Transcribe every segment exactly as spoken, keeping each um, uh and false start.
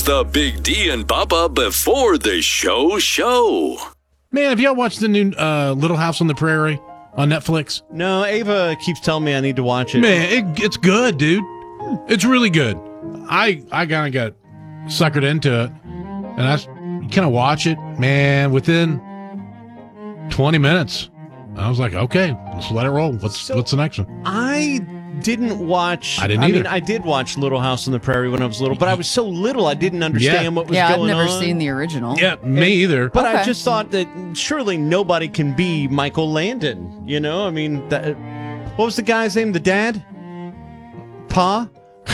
The Big D and Bubba before the show show. Man, have y'all watched the new uh, Little House on the Prairie on Netflix? No, Ava keeps telling me I need to watch it. Man, it, it's good, dude. It's really good. I I kind of got suckered into it, and I kind of watch it. Man, within twenty minutes, I was like, okay, let's let it roll. What's So- what's the next one? I didn't watch. I didn't I mean, either. I did watch Little House on the Prairie when I was little, but I was so little I didn't understand Yeah. what was Yeah, I've going never on. seen the original. Yeah, me either. But I Okay. just thought that surely nobody can be Michael Landon. You know, I mean, that, what was the guy's name? The dad? Pa?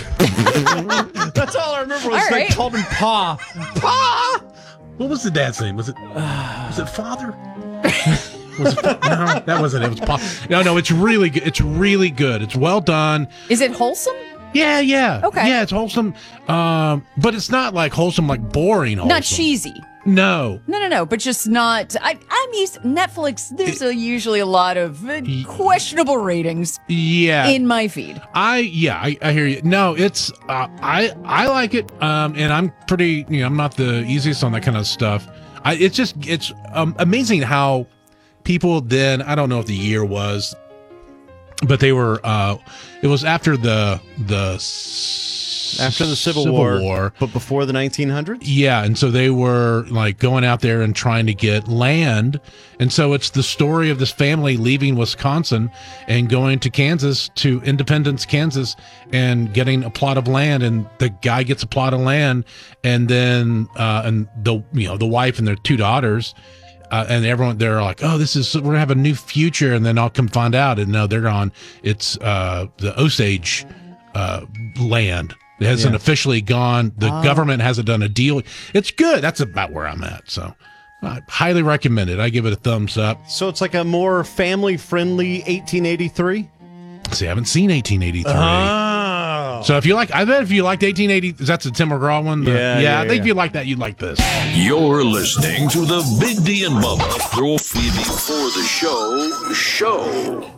That's all I remember was All they right. called him Pa. Pa! What was the dad's name? Was it was it Father? Was it, no, that wasn't it. It was Paul. No, no, it's really good. It's really good. It's well done. Is it wholesome? Yeah, yeah. Okay. Yeah, it's wholesome. Um, but it's not like wholesome, like boring wholesome. Not cheesy. No. No, no, no, but just not. I, I'm used Netflix. There's a, usually a lot of uh, questionable ratings Yeah. in my feed. I yeah, I, I hear you. No, it's uh, I I like it. Um, and I'm pretty. You know, I'm not the easiest on that kind of stuff. I it's just it's um, amazing how people then. I don't know if the year was, but they were. Uh, it was after the the s- After the Civil, War, but before the nineteen hundreds? Yeah, and so they were like going out there and trying to get land. And so it's the story of this family leaving Wisconsin and going to Kansas, to Independence, Kansas, and getting a plot of land. And the guy gets a plot of land, and then uh, and the you know the wife and their two daughters. Uh, and everyone, they're like, oh, this is, we're going to have a new future. And then I'll come find out. And no, they're gone. It's uh, the Osage uh, land. It hasn't Yeah. officially gone. The government hasn't done a deal. It's good. That's about where I'm at. So I highly recommend it. I give it a thumbs up. So it's like a more family-friendly eighteen eighty-three? See, I haven't seen eighteen eighty-three. Oh. So if you like, I bet if you liked eighteen eighty, that's the Tim McGraw one. The- Yeah, yeah, I think yeah. if you like that, you'd like this. You're listening to the Big D and Bubba Throw Free Before the Show show.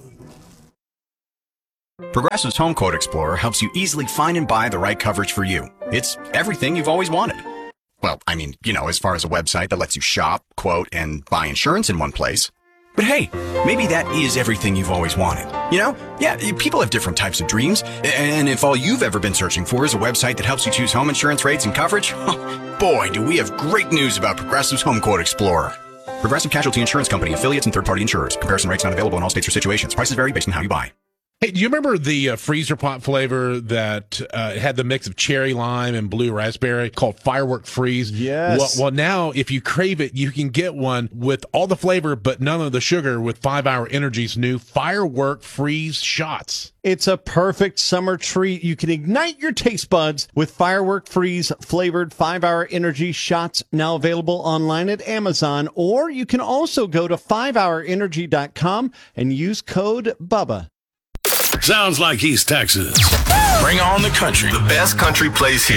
Progressive's Home Quote Explorer helps you easily find and buy the right coverage for you. It's everything you've always wanted. Well, I mean, you know, as far as a website that lets you shop, quote, and buy insurance in one place. But hey, maybe that is everything you've always wanted. You know? Yeah, people have different types of dreams. And if all you've ever been searching for is a website that helps you choose home insurance rates and coverage, boy, do we have great news about Progressive's Home Quote Explorer. Progressive Casualty Insurance Company, affiliates, and third-party insurers. Comparison rates not available in all states or situations. Prices vary based on how you buy. Hey, do you remember the uh, freezer pop flavor that uh, had the mix of cherry lime and blue raspberry called Firework Freeze? Yes. Well, well, now if you crave it, you can get one with all the flavor but none of the sugar with five hour Energy's new Firework Freeze shots. It's a perfect summer treat. You can ignite your taste buds with Firework Freeze flavored five hour energy shots, now available online at Amazon, or you can also go to five hour energy dot com and use code BUBBA. Sounds like East Texas. Bring on the country. The best country plays here.